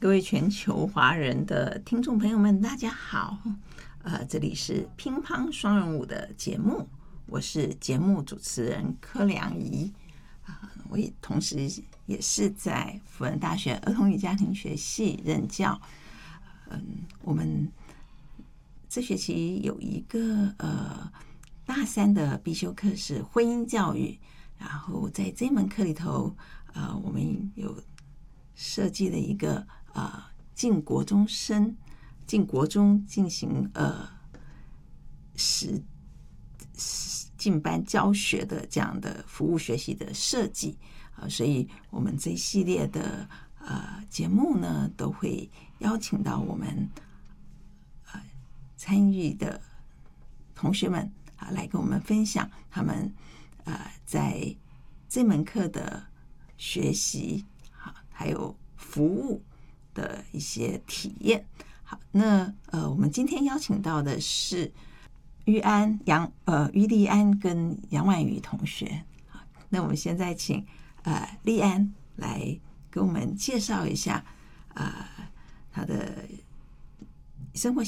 各位全球华人的听众朋友们，大家好。这里是乒乓双人舞的节目，我是节目主持人柯良仪。我也同时也是在辅仁大学儿童与家庭学系任教。我们这学期有一个大三的必修课是婚姻教育，然后在这门课里头，我们有设计了一个进国中进行进班教学的这样的服务学习的设计。所以我们这一系列的节目呢，都会邀请到我们参与的同学们来跟我们分享他们在这门课的学习还有服务的一些体验。好，那我们今天邀请到的是于丽安跟杨婉瑜同学。那我们现在请丽安来给我们介绍一下她的生活